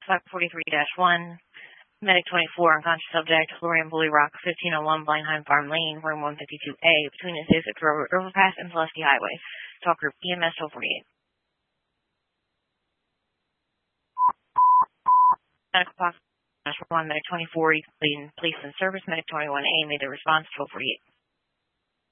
543-1. Medic 24, unconscious subject, Lorraine Bully Rock, 1501 Blindheim Farm Lane, room 152A, between the Civic Road Overpass and Celestia Highway. Talk group EMS 1248. Medic 1, Medic 24, police and service, Medic 21A made the response 1248.